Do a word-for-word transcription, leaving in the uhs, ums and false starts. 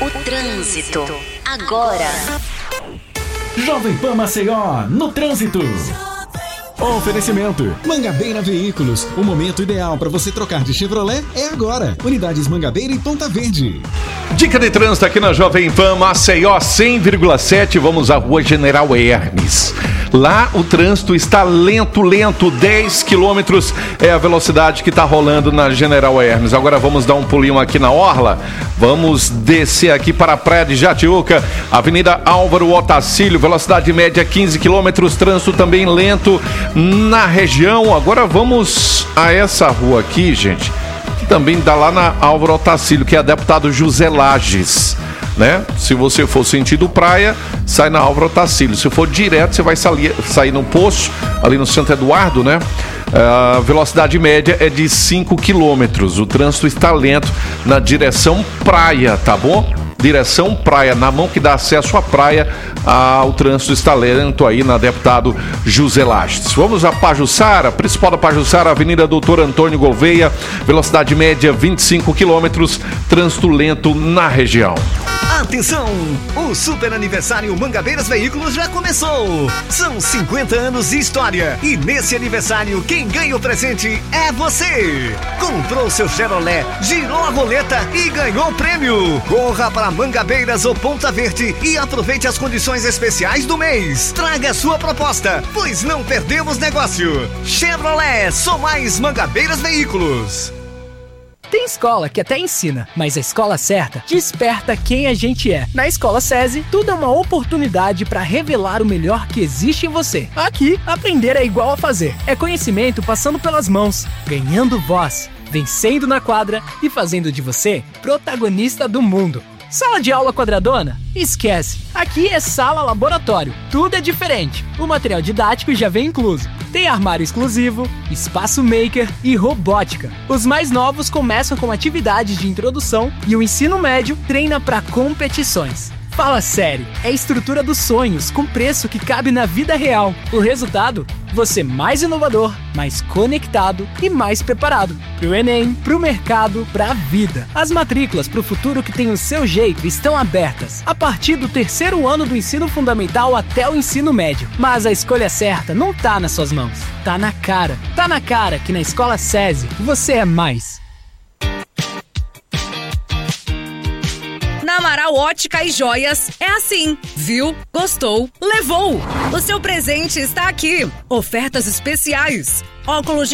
O trânsito, agora. Jovem Pan Maceió, no trânsito. Oferecimento Mangabeira Veículos. O momento ideal para você trocar de Chevrolet é agora. Unidades Mangabeira e Ponta Verde. Dica de trânsito aqui na Jovem Pan Maceió cem vírgula sete. Vamos à Rua General Hermes. Lá o trânsito está lento, lento, dez quilômetros é a velocidade que está rolando na General Hermes. Agora vamos dar um pulinho aqui na Orla. Vamos descer aqui para a Praia de Jatiuca, Avenida Álvaro Otacílio, velocidade média quinze quilômetros, trânsito também lento na região. Agora vamos a essa rua aqui, gente, que também dá lá na Álvaro Otacílio, que é a deputado José Lages. Né? Se você for sentido praia, sai na Álvaro Otacílio. Se for direto, você vai sair, sair no poço, ali no Santo Eduardo, né? A velocidade média é de cinco quilômetros. O trânsito está lento na direção praia, tá bom? Direção praia, na mão que dá acesso à praia, ah, o trânsito está lento aí na deputado José Lages. Vamos a Pajuçara, principal da Pajuçara, Avenida Doutor Antônio Gouveia, velocidade média vinte e cinco quilômetros, trânsito lento na região. Atenção! O super aniversário Mangabeiras Veículos já começou! São cinquenta anos de história e nesse aniversário quem ganha o presente é você! Comprou seu Chevrolet, girou a roleta e ganhou o prêmio! Corra para Mangabeiras ou Ponta Verde e aproveite as condições especiais do mês! Traga sua proposta, pois não perdemos negócio! Chevrolet, só mais Mangabeiras Veículos! Tem escola que até ensina, mas a escola certa desperta quem a gente é. Na Escola SESI, tudo é uma oportunidade para revelar o melhor que existe em você. Aqui, aprender é igual a fazer. É conhecimento passando pelas mãos, ganhando voz, vencendo na quadra e fazendo de você protagonista do mundo. Sala de aula quadradona? Esquece! Aqui é sala laboratório. Tudo é diferente. O material didático já vem incluso. Tem armário exclusivo, espaço maker e robótica. Os mais novos começam com atividades de introdução e o ensino médio treina para competições. Fala sério, é a estrutura dos sonhos com preço que cabe na vida real. O resultado? Você mais inovador, mais conectado e mais preparado. Pro Enem, pro mercado, pra vida. As matrículas pro futuro que tem o seu jeito estão abertas. A partir do terceiro ano do ensino fundamental até o ensino médio. Mas a escolha certa não tá nas suas mãos. Tá na cara. Tá na cara que na Escola SESI você é mais. Na Amaral Ótica e Joias é assim. Viu? Gostou? Levou! O seu presente está aqui. Ofertas especiais. Óculos